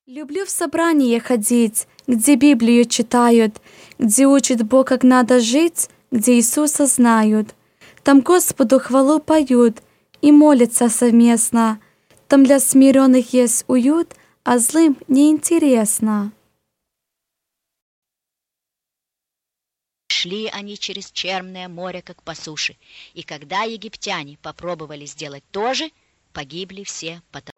Люблю в собрание ходить, где Библию читают, где учит Бог, как надо жить, где Иисуса знают. Там Господу хвалу поют и молятся совместно. Там для смиренных есть уют, а злым неинтересно. Шли они через Черное море, как по суше, и когда египтяне попробовали сделать то же, погибли все, потому